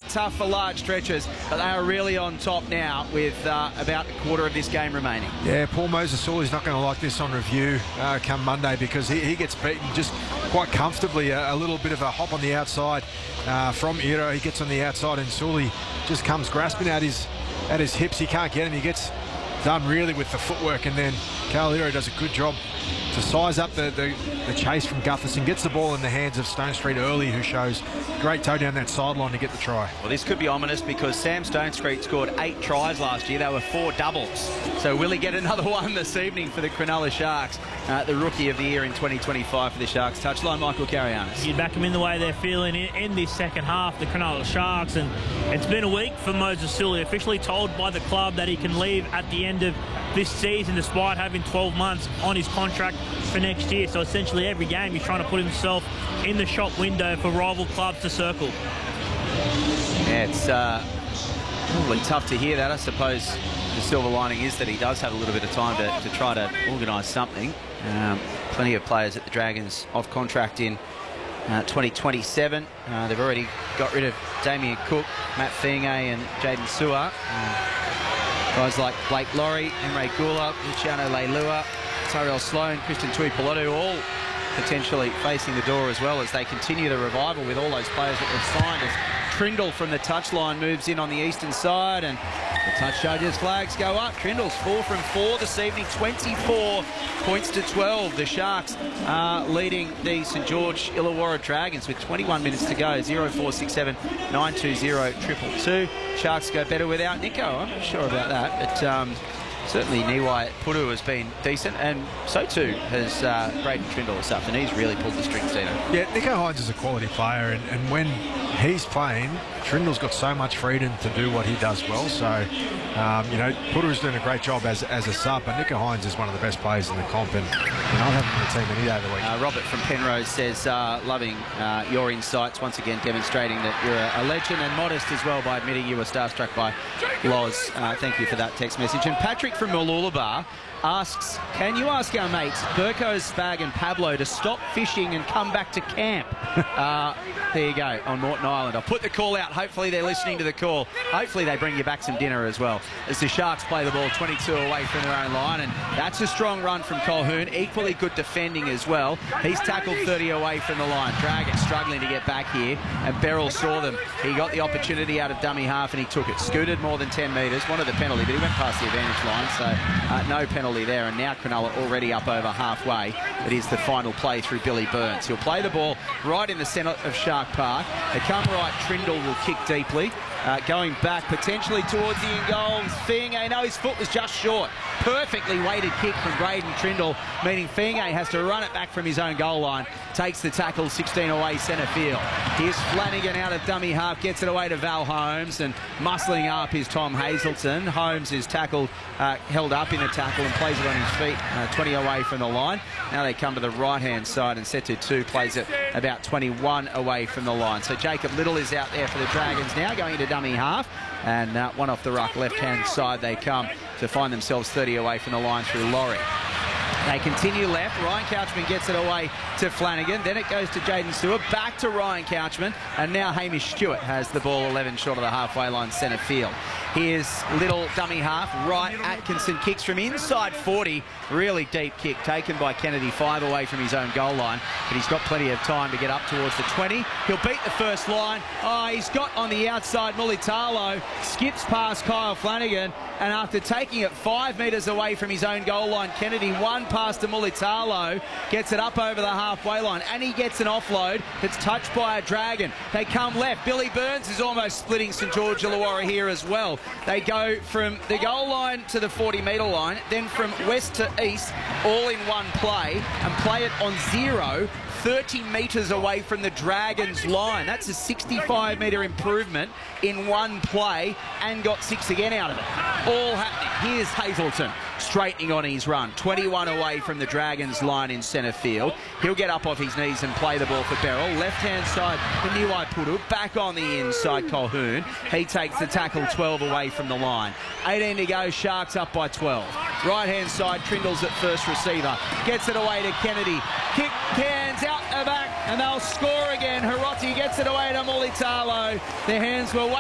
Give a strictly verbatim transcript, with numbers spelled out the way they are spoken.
tough for large stretches, but they are really on top now with uh, about a quarter of this game remaining. Yeah, Paul Mosasula's not going to like this on review uh, come Monday, because he, he gets beaten just quite comfortably. A, a little bit of a hop on the outside uh, from Iro. He gets on the outside and Sully just comes grasping at his at his hips. He can't get him. He gets done really with the footwork, and then Carl Iro does a good job to size up the, the, the chase from Gutherson. Gets the ball in the hands of Stone Street early, who shows great toe down that sideline to get the try. Well, this could be ominous, because Sam Stone Street scored eight tries last year. They were four doubles. So will he get another one this evening for the Cronulla Sharks? Uh, the Rookie of the Year in twenty twenty-five for the Sharks. Touchline, Michael Carianis. You'd back them in the way they're feeling in, in this second half, the Cronulla Sharks. And it's been a week for Moses Sully, officially told by the club that he can leave at the end of this season, despite having twelve months on his contract for next year. So essentially every game he's trying to put himself in the shop window for rival clubs to circle. Yeah, it's uh, probably tough to hear that. I suppose the silver lining is that he does have a little bit of time to, to try to organise something. Um, plenty of players at the Dragons off contract in uh, twenty twenty-seven. Uh, they've already got rid of Damien Cook, Matt Fienge and Jaden Sewer. Uh, guys like Blake Laurie, Emre Gula, Luciano Leilua, Tyrell Sloan, Christian Tuipulotu, all potentially facing the door, as well as they continue the revival with all those players that they've signed. As Trindle from the touchline moves in on the eastern side, and the touch judges' flags go up. Trindle's four from four this evening, twenty-four points to twelve. The Sharks are leading the St George Illawarra Dragons with twenty-one minutes to go. zero four six seven nine two zero triple two. Sharks go better without Nico. I'm not sure about that, but um, certainly Niwai Pudu has been decent, and so too has uh, Braden Trindle this afternoon. He's really pulled the strings, Dino. Yeah, Nico Hines is a quality player, and, and when he's playing, Trindle's got so much freedom to do what he does well. So, um, you know, Pudu's doing a great job as, as a sub, but Nico Hines is one of the best players in the comp, and, and I'll have him in the team any day of the week. Uh, Robert from Penrose says, uh, loving uh, your insights, once again demonstrating that you're a, a legend, and modest as well by admitting you were starstruck by Loz. Uh, thank you for that text message. And Patrick from Mooloolaba asks, can you ask our mates Burko, Spag and Pablo to stop fishing and come back to camp? uh, there you go, on Moreton Island. I'll put the call out. Hopefully they're listening to the call. Hopefully they bring you back some dinner as well, as the Sharks play the ball twenty-two away from their own line. And that's a strong run from Colquhoun. Equally good defending as well. He's tackled thirty away from the line. Dragons struggling to get back here, and Beryl saw them. He got the opportunity out of dummy half and he took it. Scooted more than ten metres. Wanted the penalty, but he went past the advantage line, so uh, no penalty there. And now Cronulla already up over halfway. It is the final play through Billy Burns. He'll play the ball right in the centre of Shark Park. They come right, Trindle will kick deeply. Uh, going back potentially towards the in goal. Fienge, no, his foot was just short. Perfectly weighted kick from Braden Trindle, meaning Fienge has to run it back from his own goal line. Takes the tackle sixteen away centre field. Here's Flanagan out of dummy half, gets it away to Val Holmes, and muscling up is Tom Hazelton. Holmes is tackled, uh, held up in the tackle and plays it on his feet, uh, twenty away from the line. Now they come to the right-hand side, and Setu two plays it about twenty-one away from the line. So Jacob Little is out there for the Dragons now, going into dummy half, and uh, one off the ruck left-hand side they come to find themselves thirty away from the line through Laurie. They continue left. Ryan Couchman gets it away to Flanagan. Then it goes to Jaden Stewart. Back to Ryan Couchman. And now Hamish Stewart has the ball eleven short of the halfway line centre field. Here's Little dummy half. Right, Atkinson kicks from inside forty. Really deep kick taken by Kennedy, five away from his own goal line. But he's got plenty of time to get up towards the twenty. He'll beat the first line. Oh, he's got on the outside Mulitalo. Skips past Kyle Flanagan. And after taking it five metres away from his own goal line, Kennedy one pass to Mulitalo, gets it up over the halfway line, and he gets an offload that's touched by a Dragon. They come left. Billy Burns is almost splitting St George Illawarra here as well. They go from the goal line to the forty metre line, then from west to east, all in one play, and play it on zero, thirty metres away from the Dragons line. That's a sixty-five metre improvement in one play, and got six again out of it. All happening. Here's Hazelton straightening on his run. twenty-one away from the Dragons line in centre field. He'll get up off his knees and play the ball for Beryl. Left-hand side for Niwai Pudu. Back on the inside, Colquhoun. He takes the tackle twelve away from the line. eighteen to go, Sharks up by twelve. Right-hand side, Trindle's at first receiver. Gets it away to Kennedy. Kick, hands out the back, and they'll score again. Hiroti gets it away to Mulitalo. Their hands were